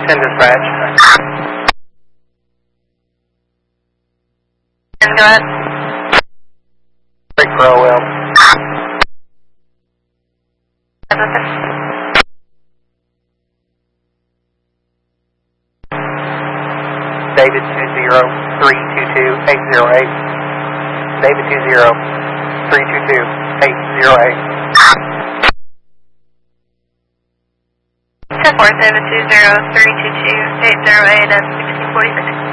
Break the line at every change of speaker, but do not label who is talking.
10 dispatch.
And go ahead.
Break for OL. David 20322-808. David 20322-808.
10-4, David 20322-808 at 1646.